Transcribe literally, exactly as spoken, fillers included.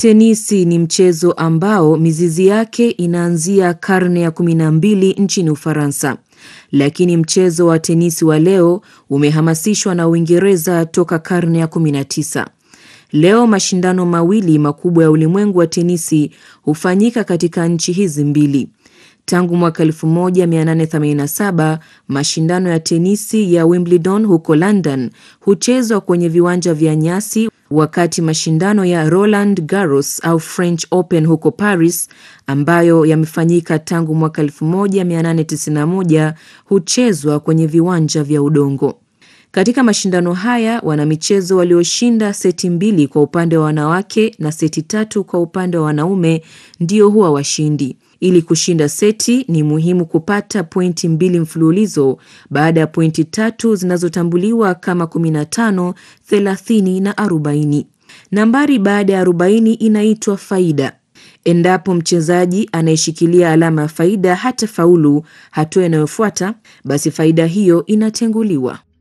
Tenisi ni mchezo ambao mizizi yake inaanzia karne ya kumi na mbili nchini Ufaransa. Lakini mchezo wa tenisi wa leo umehamasishwa na Uingereza toka karne ya kumi na tisa. Leo mashindano mawili makubwa ya ulimwengu wa tenisi hufanyika katika nchi hizi mbili. Tangu mwaka elfu moja mia nane themanini na saba, mashindano ya tenisi ya Wimbledon huko London huchezwa kwenye viwanja vya nyasi, wakati mashindano ya Roland Garros au French Open huko Paris, ambayo yamefanyika tangu mwaka elfu moja mia nane tisini na moja, huchezwa kwenye viwanja vya udongo. Katika mashindano haya, wanamichezo walioshinda seti mbili kwa upande wa wanawake na seti tatu kwa upande wa wanaume ndio huwa washindi. Ili kushinda seti ni muhimu kupata pointi mbili mfululizo baada ya pointi tatu zinazotambuliwa kama kumi na tano, thelathini na arobaini. Nambari baada ya arobaini inaitwa faida. Endapo mchezaji anayeshikilia alama ya faida hata faulu hatua inayofuata, basi faida hiyo inatenguliwa.